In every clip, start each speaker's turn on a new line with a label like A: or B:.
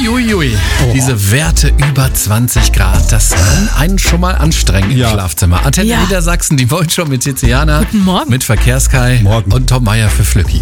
A: Uiuiui. Diese Werte über 20 Grad, das kann einen schon mal anstrengen im Schlafzimmer. Antenne Niedersachsen, die wollen schon mit Tiziana,
B: Guten Morgen.
A: mit Verkehrskai
C: Morgen.
A: und Tom Meyer für Flücki.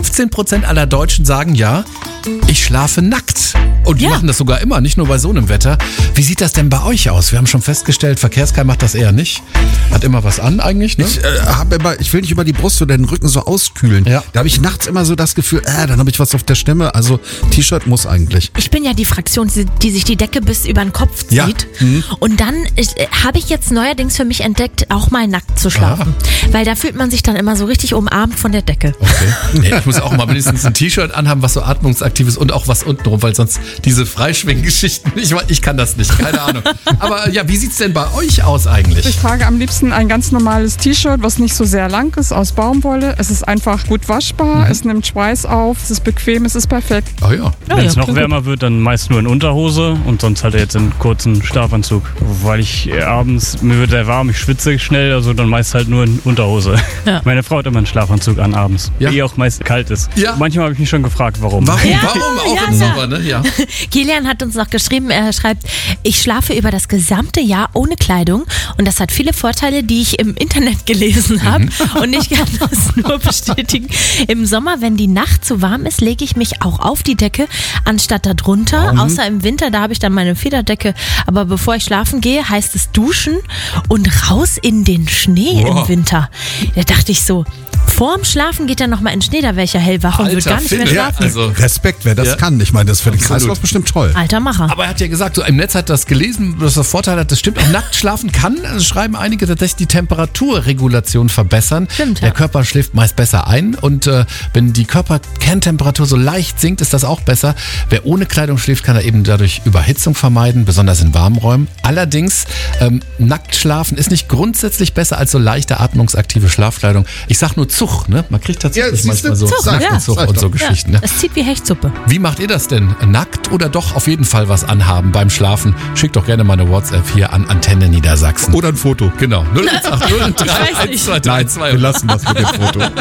A: 15% aller Deutschen sagen ja, ich schlafe nackt. Und die machen das sogar immer, nicht nur bei so einem Wetter. Wie sieht das denn bei euch aus? Wir haben schon festgestellt, Verkehrskai macht das eher nicht. Hat immer was an eigentlich, ne?
C: Ich will nicht über die Brust oder den Rücken so auskühlen.
A: Ja.
C: Da habe ich nachts immer so das Gefühl, dann habe ich was auf der Stimme. Also T-Shirt muss eigentlich.
B: Ich bin ja die Fraktion, die sich die Decke bis über den Kopf zieht.
C: Ja.
B: Und dann habe ich jetzt neuerdings für mich entdeckt, auch mal nackt zu schlafen. Weil da fühlt man sich dann immer so richtig umarmt von der Decke.
A: Okay. Nee, ich muss auch mal mindestens ein T-Shirt anhaben, was so atmungsaktiv ist und auch was untenrum, weil sonst diese Freischwinggeschichten, ich kann das nicht, keine Ahnung. Aber ja, wie sieht's denn bei euch aus eigentlich?
D: Ich trage am liebsten ein ganz normales T-Shirt, was nicht so sehr lang ist, aus Baumwolle. Es ist einfach gut waschbar, es nimmt Schweiß auf, es ist bequem, es ist perfekt.
A: Oh ja.
E: Wenn es noch wärmer wird, dann meist nur in Unterhose und sonst halt jetzt in kurzen Schlafanzug. Weil ich abends, mir wird sehr warm, ich schwitze schnell, also dann meist halt nur in Unterhose.
B: Ja.
E: Meine Frau hat immer einen Schlafanzug an abends,
A: Ja.
E: die auch meist kalt ist.
A: Ja.
E: Manchmal habe ich mich schon gefragt, warum.
A: Warum?
B: Ja,
A: Warum auch
B: ja,
A: im
B: ja.
A: Sommer, ne? Ja.
B: Kilian hat uns noch geschrieben, er schreibt, ich schlafe über das gesamte Jahr ohne Kleidung und das hat viele Vorteile, die ich im Internet gelesen habe und ich kann das nur bestätigen. Im Sommer, wenn die Nacht zu warm ist, lege ich mich auch auf die Decke, anstatt da drunter, außer im Winter, da habe ich dann meine Federdecke, aber bevor ich schlafen gehe, heißt es duschen und raus in den Schnee im Winter. Da dachte ich so, vorm Schlafen geht er nochmal in den Schnee, da wäre ich ja hellwach und würde gar nicht mehr
A: Philipp.
B: schlafen.
A: Also,
C: Respekt, wer das
A: Ja.
C: kann. Ich meine, das ist für den
A: Absolut.
C: Kreislauf bestimmt toll.
B: Alter Macher.
A: aber er hat ja gesagt, so im Netz hat das gelesen, dass das Vorteil hat, das stimmt, auch nackt schlafen kann, also schreiben einige tatsächlich die Temperaturregulation verbessern.
B: Stimmt,
A: Der
B: ja.
A: Körper schläft meist besser ein und wenn die Körperkerntemperatur so leicht sinkt, ist das auch besser. Wer ohne Kleidung schläft, kann er eben dadurch Überhitzung vermeiden, besonders in warmen Räumen. Allerdings, nackt schlafen ist nicht grundsätzlich besser als so leichte atmungsaktive Schlafkleidung. Ich sag nur Zug, ne? Man kriegt tatsächlich
C: Ja, siehste,
A: manchmal so
B: Zug,
A: Nackenzug
C: ja.
A: und so Geschichten. Ne?
B: Es zieht wie Hechtsuppe.
A: Wie macht ihr das denn? Nackt oder doch auf jeden Fall was anhaben beim Schlafen? Schickt doch gerne mal eine WhatsApp hier an Antenne Niedersachsen.
C: Oder ein Foto.
A: Genau. 0180
B: weiß nicht.
A: 312
C: Wir lassen das mit dem Foto.